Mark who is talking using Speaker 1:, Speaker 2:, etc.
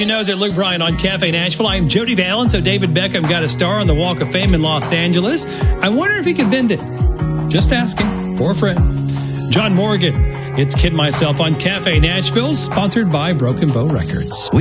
Speaker 1: She Knows It. Luke Bryan on Cafe Nashville. I'm Jody Valen. So David Beckham got a star on the Walk of Fame in Los Angeles. I wonder if he could bend it. Just asking for a friend. John Morgan. It's Kid Myself on Cafe Nashville, sponsored by Broken Bow Records.